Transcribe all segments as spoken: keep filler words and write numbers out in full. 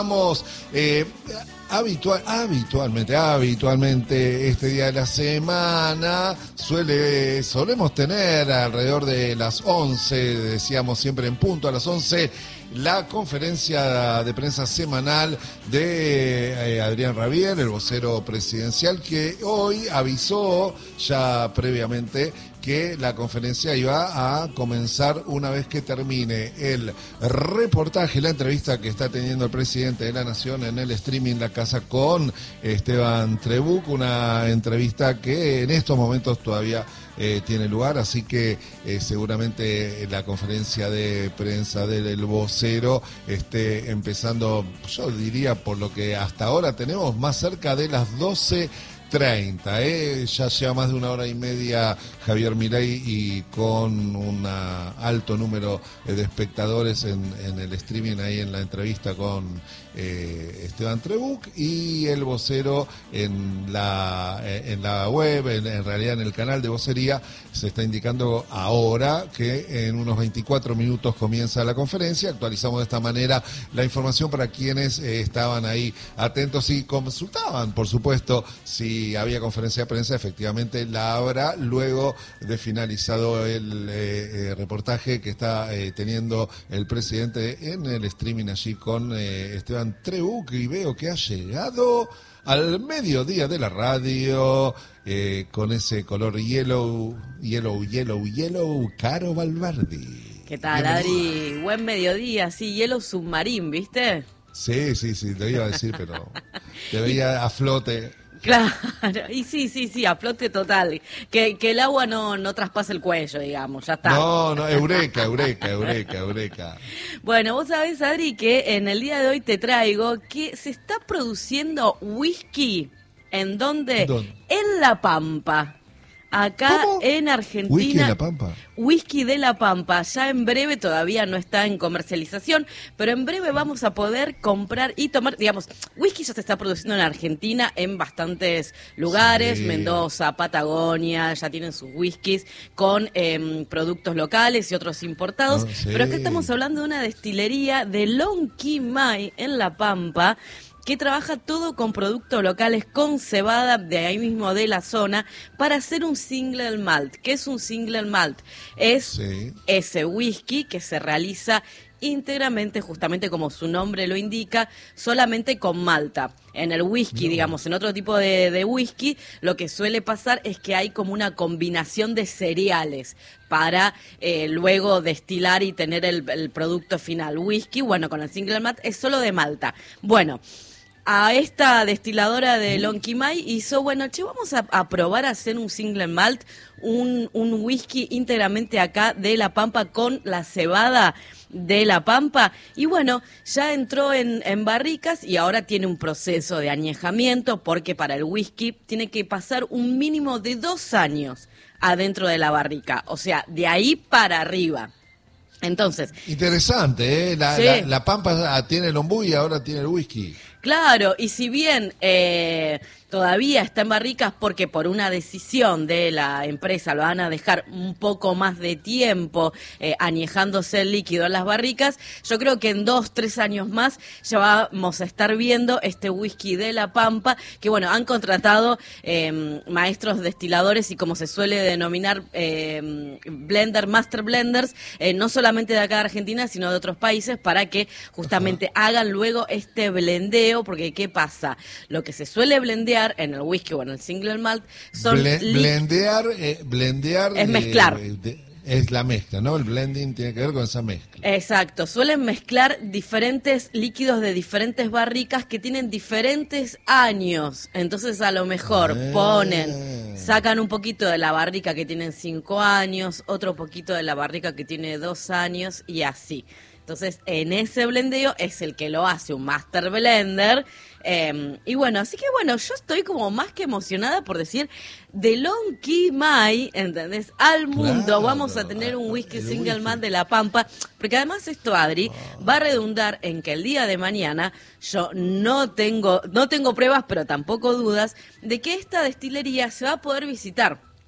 Vamos, eh, habitual, habitualmente, habitualmente este día de la semana suele, solemos tener alrededor de las once, decíamos siempre en punto a las once, la conferencia de prensa semanal de eh, Adrián Rabier, el vocero presidencial, que hoy avisó ya previamente que la conferencia iba a comenzar una vez que termine el reportaje, la entrevista que está teniendo el presidente de la Nación en el streaming La Casa con Esteban Trebuch, una entrevista que en estos momentos todavía eh, tiene lugar, así que eh, seguramente la conferencia de prensa del vocero esté empezando, yo diría por lo que hasta ahora tenemos, más cerca de las doce treinta, ¿eh? Ya lleva más de una hora y media Javier Milei y con un alto número de espectadores en, en el streaming, ahí en la entrevista con eh, Esteban Trebuch, y el vocero en la en la web, en, en realidad en el canal de vocería, se está indicando ahora que en unos veinticuatro minutos comienza la conferencia. Actualizamos de esta manera la información para quienes eh, estaban ahí atentos y consultaban, por supuesto, si había conferencia de prensa. Efectivamente la habrá luego de finalizado el eh, eh, reportaje que está eh, teniendo el presidente en el streaming allí con eh, Esteban Trebuch, y veo que ha llegado al mediodía de la radio eh, con ese color yellow, yellow, yellow, yellow, Caro Valvardi. ¿Qué tal, Adri? Buen mediodía, sí, Yellow Submarine, ¿viste? Sí, sí, sí, lo iba a decir, pero te veía a flote. Claro, y sí, sí, sí, a flote total, que, que el agua no, no traspase el cuello, digamos, ya está. No, no, eureka, eureka, eureka, eureka. Bueno, vos sabés, Adri, que en el día de hoy te traigo que se está produciendo whisky, ¿en dónde? ¿Dónde? En La Pampa. Acá ¿Cómo? en Argentina. ¿Whisky en La Pampa? Whisky de La Pampa. Ya en breve, todavía no está en comercialización, pero en breve vamos a poder comprar y tomar, digamos, whisky ya se está produciendo en Argentina en bastantes lugares, Sí. Mendoza, Patagonia, ya tienen sus whiskies con eh, productos locales y otros importados, Oh, sí. pero acá estamos hablando de una destilería de Lonquimay en La Pampa, que trabaja todo con productos locales, con cebada de ahí mismo de la zona, para hacer un single malt. ¿Qué es un single malt? Es Sí. ese whisky que se realiza íntegramente, justamente como su nombre lo indica, solamente con malta. En el whisky, No. digamos, en otro tipo de, de whisky, lo que suele pasar es que hay como una combinación de cereales para eh, luego destilar y tener el, el producto final. Whisky, bueno, con el single malt es solo de malta. Bueno, a esta destiladora de Lonquimay hizo, bueno, che, vamos a, a probar a hacer un single malt, un, un whisky íntegramente acá de La Pampa con la cebada de La Pampa, y bueno, ya entró en, en barricas y ahora tiene un proceso de añejamiento, porque para el whisky tiene que pasar un mínimo de dos años adentro de la barrica, o sea, de ahí para arriba. Entonces, Interesante, ¿eh? La, sí. la, la Pampa tiene el ombú y ahora tiene el whisky. Claro, y si bien eh, todavía está en barricas porque por una decisión de la empresa lo van a dejar un poco más de tiempo eh, añejándose el líquido en las barricas, yo creo que en dos, tres años más ya vamos a estar viendo este whisky de La Pampa, que bueno, han contratado eh, maestros destiladores y, como se suele denominar, eh, blender, master blenders, eh, no solamente de acá de Argentina, sino de otros países, para que justamente Ajá. hagan luego este blendeo. Porque ¿qué pasa? Lo que se suele blendear en el whisky o en el single malt son... Ble- blendear, eh, blendear es mezclar. De, de, es la mezcla, ¿no? El blending tiene que ver con esa mezcla. Exacto, suelen mezclar diferentes líquidos de diferentes barricas que tienen diferentes años. Entonces a lo mejor Ah. ponen, sacan un poquito de la barrica que tienen cinco años, otro poquito de la barrica que tiene dos años y así. Entonces, en ese blendeo es el que lo hace un master blender. Eh, y bueno, así que bueno, yo estoy como más que emocionada por decir, de Lonquimay, ¿entendés? Al mundo Claro, vamos a tener un whisky el single whisky. malt de La Pampa, porque además esto, Adri, va a redundar en que el día de mañana yo no tengo, no tengo pruebas, pero tampoco dudas, de que esta destilería se va a poder visitar.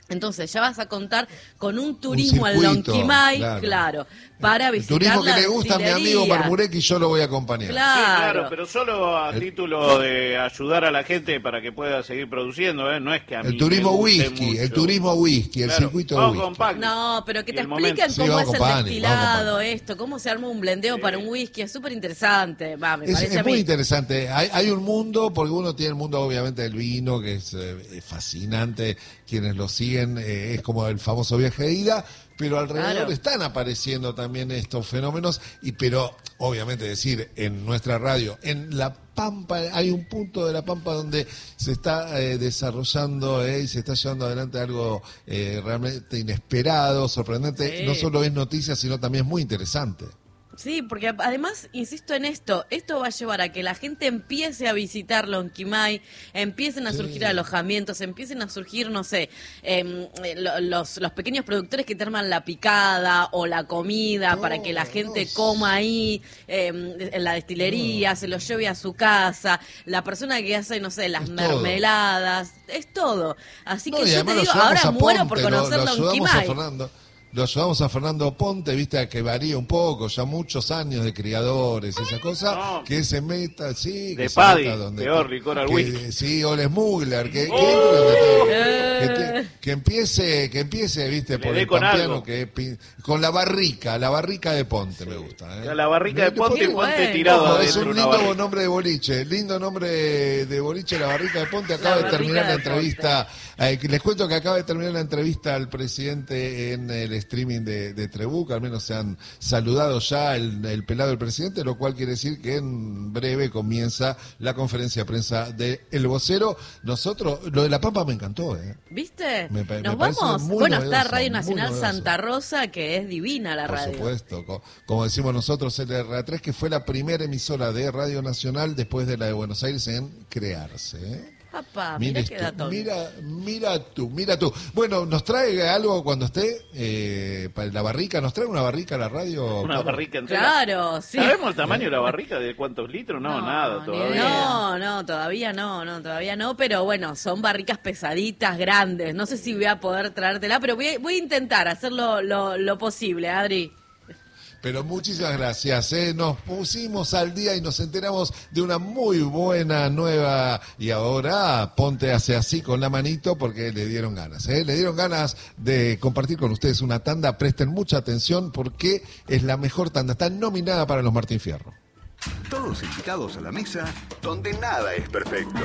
Entonces ya vas a contar con un turismo un al circuito, Lonquimay, claro. claro, para El visitar turismo que la le gusta a mi amigo destilería. Marmurek y yo lo voy a acompañar. Claro. Sí, claro, pero solo a El- título de ayudar a la gente para que pueda seguir produciendo, ¿eh? No es que a mí El turismo me guste whisky, mucho. el turismo whisky, el Claro, circuito de vamos whisky. con Pagni. No, pero que Y te el expliquen momento. Sí, cómo vamos es con el Pani, vamos destilado, con Pani. esto, cómo se arma un blendeo Sí. para un whisky, es súper interesante. Va, me Es, parece es a muy mí. interesante. Hay, hay un mundo, porque uno tiene el mundo obviamente del vino, que es eh, fascinante. Quienes lo siguen, eh, es como el famoso viaje de ida, pero alrededor Claro. están apareciendo también estos fenómenos. Y pero obviamente decir, en nuestra radio, en La Pampa, hay un punto de La Pampa donde se está eh, desarrollando eh, y se está llevando adelante algo eh, realmente inesperado, sorprendente. Sí. No solo es noticia, sino también es muy interesante. Sí, porque además, insisto en esto, esto va a llevar a que la gente empiece a visitar Lonquimay, empiecen a Sí. surgir alojamientos, empiecen a surgir, no sé, em, eh, lo- los, los pequeños productores que te arman la picada o la comida No, para que la gente no. coma ahí, em, en la destilería, se lo lleve a su casa, la persona que hace, no sé, las Es todo. mermeladas, es todo. Así No, que y yo además te lo digo, ayudamos ahora a muero Ponte, por lo- conocer lo, ayudamos a Lonquimay. Fernando. Lo ayudamos a Fernando Ponte, viste, a que varía un poco, ya muchos años de criadores, esa cosa, No. que se meta, sí, que De se Paddy, meta donde peor licor al que- whisky. Sí, o el Smuggler, que, que Oh. entre donde te- Eh. que, te- que empiece, que empiece, viste, Le por dé el con pampeano, algo. que pi- con la barrica, la barrica de Ponte me gusta. ¿eh? La barrica de Mirá que Ponte, Qué Ponte bueno. tirado Ojo, es adentro un de una lindo barrica. nombre de boliche, lindo nombre de boliche, la barrica de Ponte. Acaba La de terminar barrica la de entrevista, eh, que les cuento que acaba de terminar la entrevista al presidente en el streaming de, de Trebuca, al menos se han saludado ya el, el pelado del presidente, lo cual quiere decir que en breve comienza la conferencia de prensa de El Vocero. Nosotros, lo de La Pampa me encantó, ¿eh? ¿Viste? Me pa- Nos me parece vamos. muy Bueno, novedoso, está Radio muy Nacional novedoso. Santa Rosa, que es divina la Por radio. supuesto, co- como decimos nosotros, el R A tres, que fue la primera emisora de Radio Nacional después de la de Buenos Aires en crearse. ¿eh? Papá, mira Mira qué esto, datón. mira, mira tú, mira tú. Bueno, nos trae algo cuando esté eh, para la barrica, nos trae una barrica a la radio. Una Pablo? barrica entera. Claro, sí. ¿Sabemos el tamaño de la barrica? ¿De cuántos litros? No, nada ni todavía. idea. No, no, todavía no, no, todavía no, pero bueno, son barricas pesaditas, grandes. No sé si voy a poder traértela, pero voy a, voy a intentar hacer lo, lo, lo posible, Adri. Pero muchísimas gracias, ¿eh? Nos pusimos al día y nos enteramos de una muy buena nueva. Y ahora Ponte hace así con la manito porque le dieron ganas, ¿eh? Le dieron ganas de compartir con ustedes una tanda. Presten mucha atención porque es la mejor tanda. Está nominada para los Martín Fierro. Todos invitados a la mesa donde nada es perfecto.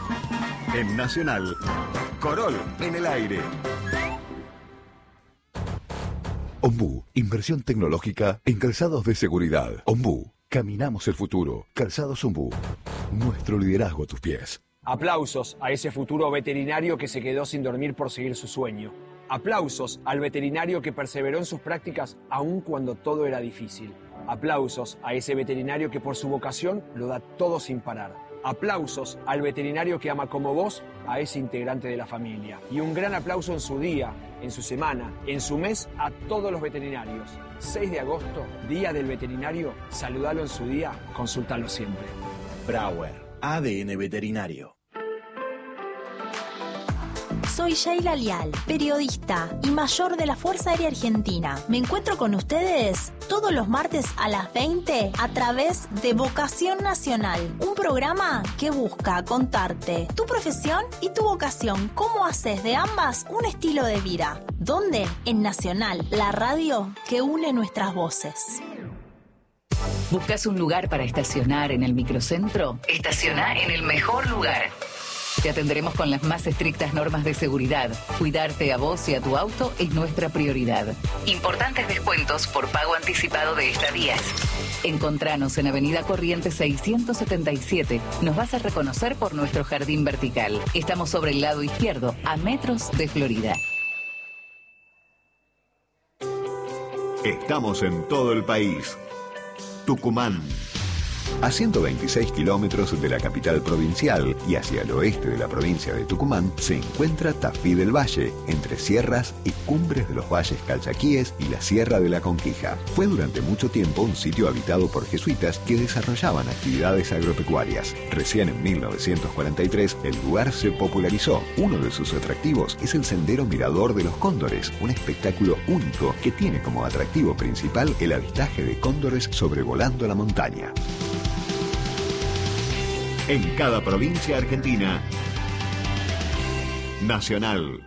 En Nacional, Corol en el aire. Ombú, inversión tecnológica en calzados de seguridad. Ombú, caminamos el futuro. Calzados Ombú, nuestro liderazgo a tus pies. Aplausos a ese futuro veterinario que se quedó sin dormir por seguir su sueño. Aplausos al veterinario que perseveró en sus prácticas aun cuando todo era difícil. Aplausos a ese veterinario que por su vocación lo da todo sin parar. Aplausos al veterinario que ama como vos a ese integrante de la familia. Y un gran aplauso en su día, en su semana, en su mes a todos los veterinarios. seis de agosto, Día del Veterinario. Saludalo en su día, consultalo siempre. Brauer, A D N Veterinario. Soy Sheila Lial, periodista y mayor de la Fuerza Aérea Argentina. Me encuentro con ustedes todos los martes a las veinte a través de Vocación Nacional, un programa que busca contarte tu profesión y tu vocación, cómo haces de ambas un estilo de vida. ¿Dónde? En Nacional, la radio que une nuestras voces. ¿Buscas un lugar para estacionar en el microcentro? Estaciona en el mejor lugar. Te atenderemos con las más estrictas normas de seguridad. Cuidarte a vos y a tu auto es nuestra prioridad. Importantes descuentos por pago anticipado de estadías. Encontranos en Avenida Corrientes seiscientos setenta y siete. Nos vas a reconocer por nuestro jardín vertical. Estamos sobre el lado izquierdo, a metros de Florida. Estamos en todo el país. Tucumán, A ciento veintiséis kilómetros de la capital provincial y hacia el oeste de la provincia de Tucumán se encuentra Tafí del Valle, entre sierras y cumbres de los valles Calchaquíes y la Sierra de la Conquija. Fue durante mucho tiempo un sitio habitado por jesuitas que desarrollaban actividades agropecuarias. Recién en mil novecientos cuarenta y tres el lugar se popularizó. Uno de sus atractivos es el Sendero Mirador de los Cóndores, un espectáculo único que tiene como atractivo principal el avistaje de cóndores sobrevolando la montaña. En cada provincia argentina, Nacional.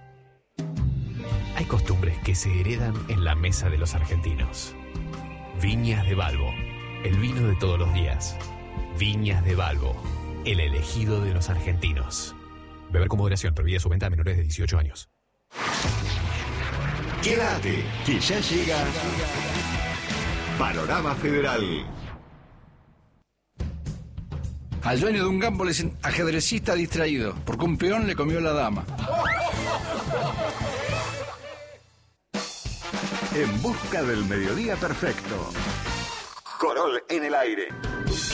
Hay costumbres que se heredan en la mesa de los argentinos. Viñas de Balbo, el vino de todos los días. Viñas de Balbo, el elegido de los argentinos. Beber con moderación, prohibida su venta a menores de dieciocho años. Quédate, que ya llega Panorama Federal. Al dueño de un campo le dicen ajedrecista distraído, porque un peón le comió la dama. En busca del mediodía perfecto. Corol en el aire.